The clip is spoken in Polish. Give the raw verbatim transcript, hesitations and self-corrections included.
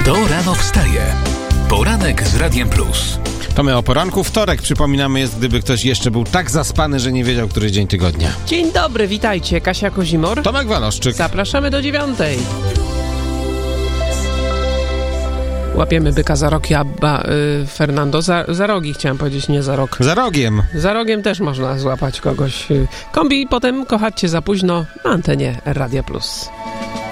Kto rano wstaje? Poranek z Radiem Plus. To my o poranku. Wtorek, przypominamy, jest, gdyby ktoś jeszcze był tak zaspany, że nie wiedział, który dzień tygodnia. Dzień dobry, witajcie. Kasia Kozimor. Tomek Waloszczyk. Zapraszamy do dziewiątej. Łapiemy byka za rogi, Abba, y, Fernando. Za, za rogi chciałem powiedzieć, nie za rok. Za rogiem. Za rogiem też można złapać kogoś. Kombi i potem kochać cię za późno na antenie Radia Plus.